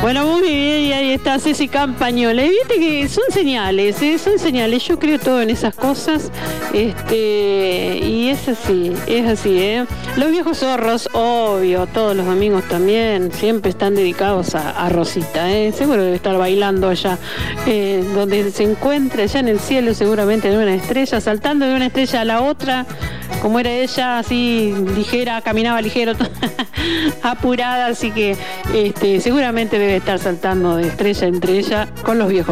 Bueno, muy bien, y ahí está Ceci Campañola. Y viste que son señales, son señales. Yo creo todo en esas cosas. Y es así, Los viejos zorros, obvio, todos los domingos también, siempre están dedicados a Rosita, Seguro debe estar bailando allá, donde se encuentra, allá en el cielo, seguramente de una estrella, saltando de una estrella a la otra, como era ella, así ligera, caminaba ligero, apurada, así que seguramente debe estar saltando de estrella en estrella con los viejos.